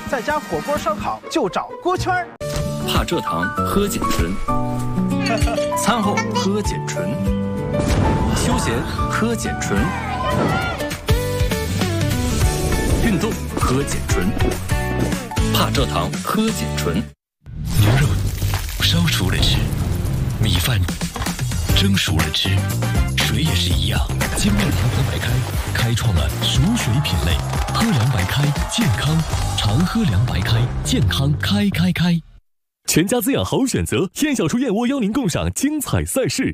在家火锅烧烤就找锅圈儿。 怕蔗糖喝碱醇，餐后喝碱醇，休闲喝碱醇，运动喝碱醇，怕蔗糖喝碱醇。 牛肉烧熟了吃，米饭蒸熟了吃，水也是一样。精酿堂堂白开开创了熟水品类，喝凉白开健康，常喝凉白开健康开。 全家滋养好选择，燕小厨燕窝邀您共赏精彩赛事。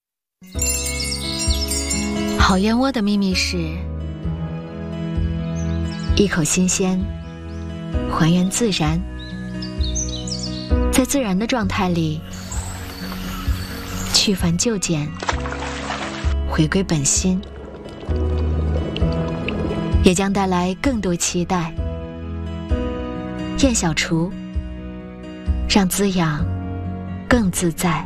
好燕窝的秘密是一口新鲜，还原自然，在自然的状态里去繁就简，回归本心，也将带来更多期待。燕小厨，让滋养更自在。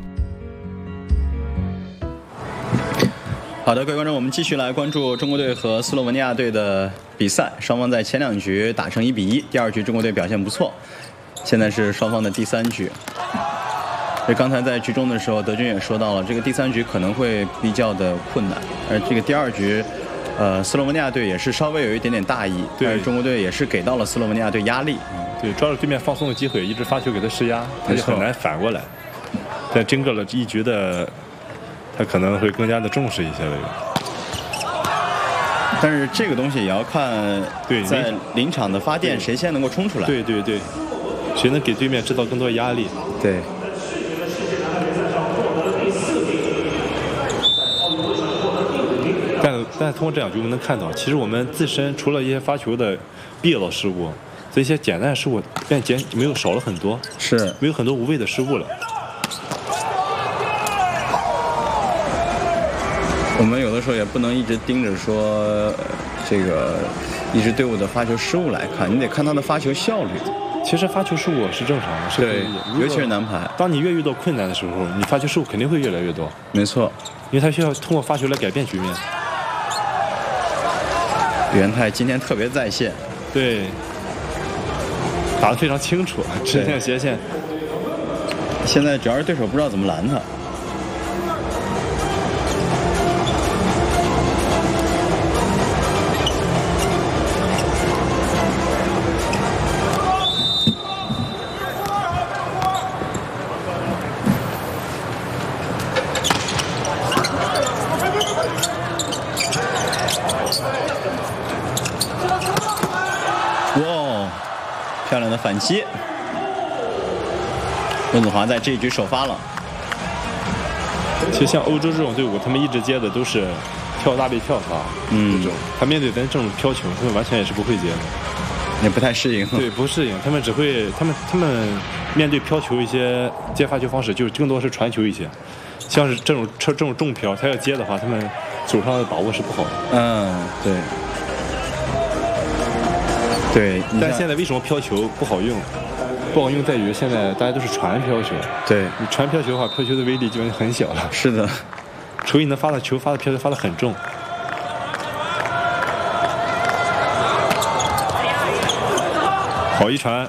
好的，各位观众，我们继续来关注中国队和斯洛文尼亚队的比赛。双方在前2局打成1-1，第2局中国队表现不错，现在是双方的第3局。这刚才在局中的时候，德军也说到了，这个第3局可能会比较的困难，而这个第2局，斯洛文尼亚队也是稍微有一点点大意，但是中国队也是给到了斯洛文尼亚队压力。 对，抓住对面放松的机会，一直发球给他施压，他就很难反过来。但经过了一局的，他可能会更加的重视一些了。 但是这个东西也要看在临场的发电谁先能够冲出来。 对，谁能给对面制造更多压力。 对。 但通过这2局我们能看到，其实我们自身除了一些发球的别的失误，这些简单的失误没有少了很多， 是没有很多无谓的失误了。 我们有的时候也不能一直盯着说这个一支队伍的发球失误来看，你得看他的发球效率。 其实发球失误是正常的，是可以的， 尤其是男排。 当你越遇到困难的时候，你发球失误肯定会越来越多。 没错， 因为他需要通过发球来改变局面。 袁泰今天特别在线， 对，打得非常清楚，直线斜线。 现在主要是对手不知道怎么拦他。漂亮的反击，温子华在这一局首发了。 其实像欧洲这种队伍，他们一直接的都是跳大背跳法，这种他面对咱这种飘球，他们完全也是不会接的， 也不太适应。 对，不适应，他们只会他们面对飘球一些接发球方式，就更多是传球一些，像是这种重飘，他要接的话，他们手上的把握是不好的。 对。对， 但现在为什么飘球不好用？不好用在于现在大家都是传飘球。 对， 你传飘球的话，飘球的威力基本就很小了。 是的， 除非你能发的球发的飘球发的很重。好一传。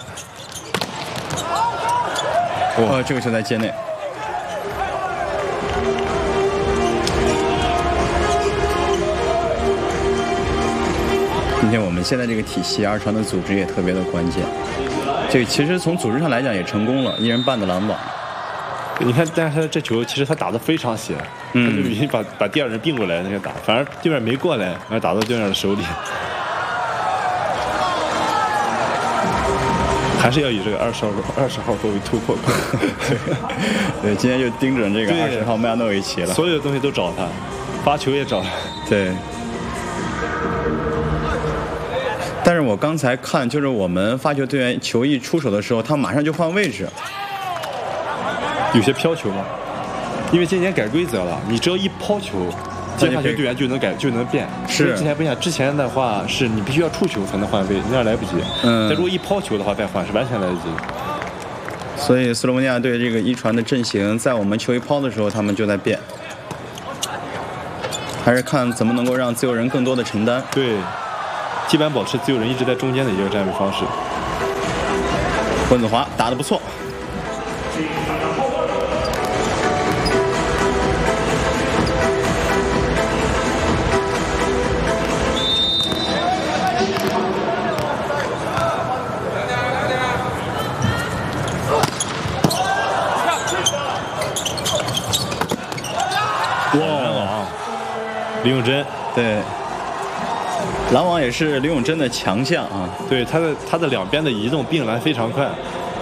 这个球在界内。今天我们现在这个体系2传的组织也特别的关键，这个其实从组织上来讲也成功了，1人半的拦网。 你看，但是他这球其实他打得非常斜，他就已经把第2人并过来那个打，反而对面没过来，然后打到对面的手里。还是要以这个20号作为突破口。 对，今天就盯准这个20号麦亚诺维奇了， 所有的东西都找他，发球也找他。 对。但是我刚才看，就是我们发球队员球一出手的时候，他马上就换位置， 有些飘球嘛。因为今年改规则了，你只要一抛球，接发球队员就能变。 是之前不一样，之前的话是你必须要触球才能换位，那样来不及。但如果一抛球的话再换是完全来得及。 所以斯洛文尼亚队这个1传的阵型，在我们球一抛的时候，他们就在变。还是看怎么能够让自由人更多的承担。 对。基本保持自由人一直在中间的一个站位方式。 温子华打得不错。 哇，李永珍， 对，篮网也是李永珍的强项啊。 对他的两边的移动并篮非常快，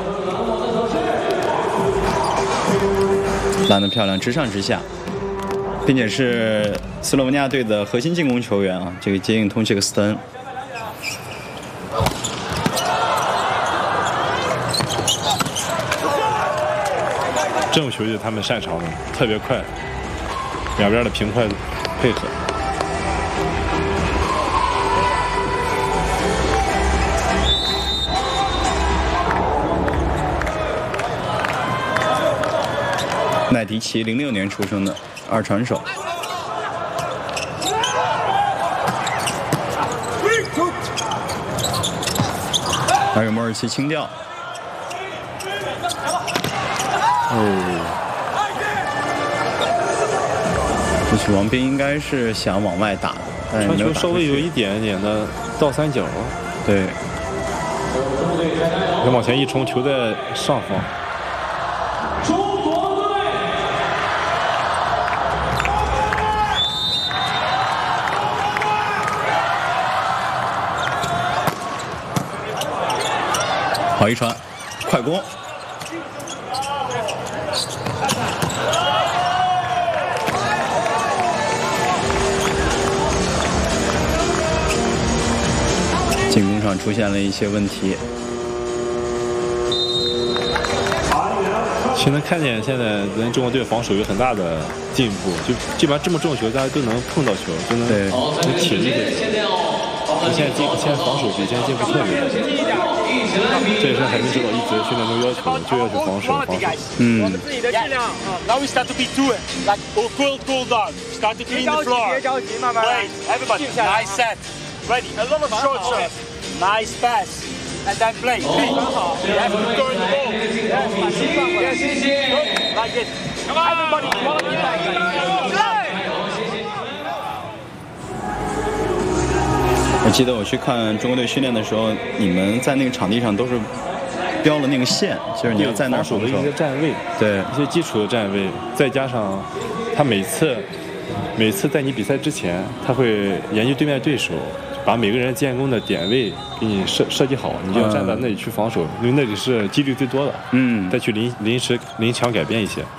拦得漂亮，直上直下，并且是斯洛文尼亚队的核心进攻球员啊，这个接应通切克斯特恩。 这种球就是他们擅长的，特别快，两边的平快配合。 奈迪奇06年出生的二传手，还有莫尔奇轻吊。这许王斌应该是想往外打的，但传球稍微有一点点的倒三角。 对， 他往前一冲，球在上方。 好一传，快攻。进攻上出现了一些问题。 其实能看见现在咱中国队防守有很大的进步，就基本上这么重球大家都能碰到球，都能有体力的。现在防守比以前进步特别多，这也是海明指导一直训练中要求的，就要求防守。 嗯。 Now we start to be doing like cool down. Start to clean the floor. Wait, everybody. Nice set. Ready. A lot of short serve. Nice pass. And then play. You have to turn the ball. Yes. Like it. Come on. Everybody, quality back. 我记得我去看中国队训练的时候，你们在那个场地上都是标了那个线，就是你要在那儿守的一些站位， 对， 一些基础的站位，再加上他每次在你比赛之前，他会研究对面对手，把每个人建功的点位给你设计好，你就要站在那里去防守，因为那里是几率最多的。再去临场改变一些。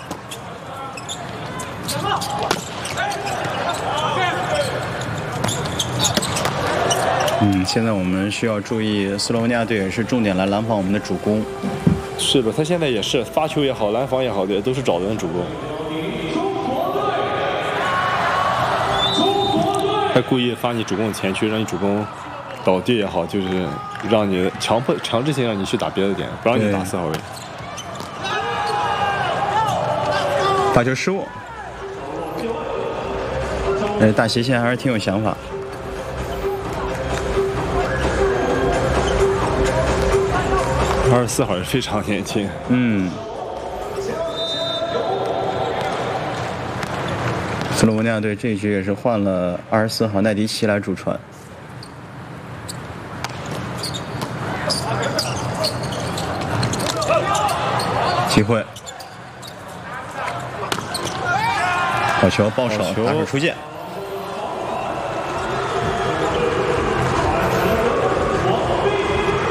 现在我们需要注意，斯洛文尼亚队也是重点来拦防我们的主攻。 是的，他现在也是发球也好，拦防也好的，都是找人主攻。他故意发你主攻前去，让你主攻倒地也好，就是让你强制性让你去打别的点，不让你打4号位。 发球失误。大斜线还是挺有想法。 24号也非常年轻。 斯洛文尼亚队这一局也是换了24号奈迪奇来主传。机会，好球，爆手，打手出界。